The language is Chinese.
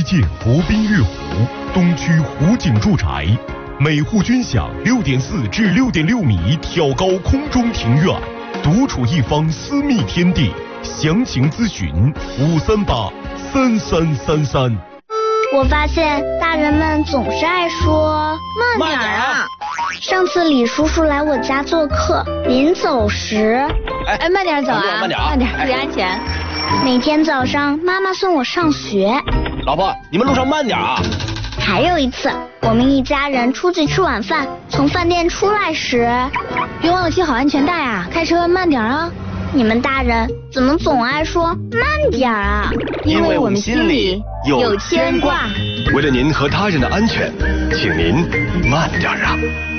建国宾悦湖东区湖景住宅，每户均享6.4至6.6米挑高空中庭院，独处一方私密天地。详情咨询5383333。 我发现大人们总是爱说慢点啊。 上次李叔叔来我家做客，临走时， 慢点走啊， 慢点， 注意安全。 每天早上妈妈送我上学。 老婆，你们路上慢点啊。 还有一次，我们一家人出去吃晚饭，从饭店出来时， 别忘了系好安全带啊，开车慢点啊。 你们大人怎么总爱说慢点啊？ 因为我们心里有牵挂。 为了您和他人的安全，请您慢点啊。